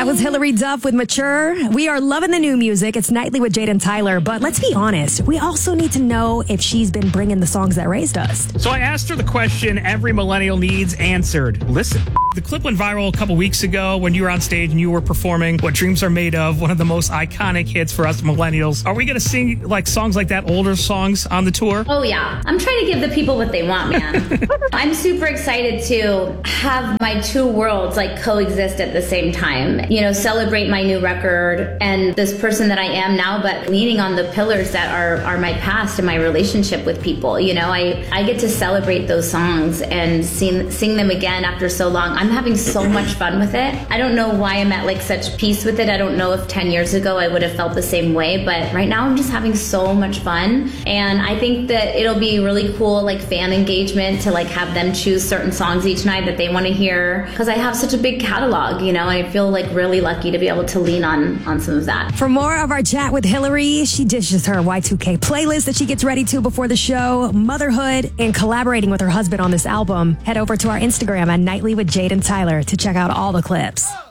That was Hilary Duff with Mature. We are loving the new music. It's Nightly with Jade and Tyler. But let's be honest, we also need to know if she's been bringing the songs that raised us. So I asked her the question every millennial needs answered. Listen. The clip went viral a couple weeks ago when you were on stage and you were performing What Dreams Are Made Of, one of the most iconic hits for us millennials. Are we going to sing like songs like that, older songs on the tour? Oh, yeah. I'm trying to give the people what they want, man. I'm super excited to have my two worlds like coexist at the same time. You know, celebrate my new record and this person that I am now, but leaning on the pillars that are my past and my relationship with people. You know, I get to celebrate those songs and sing them again after so long. I'm having so much fun with it. I don't know why I'm at like such peace with it. I don't know if 10 years ago I would have felt the same way, but right now I'm just having so much fun. And I think that it'll be really cool, like fan engagement to like have them choose certain songs each night that they want to hear. Because I have such a big catalog, you know, I feel like really lucky to be able to lean on some of that. For more of our chat with Hilary, she dishes her Y2K playlist that she gets ready to before the show, motherhood, and collaborating with her husband on this album. Head over to our Instagram at Nightly with Jade and Tyler to check out all the clips.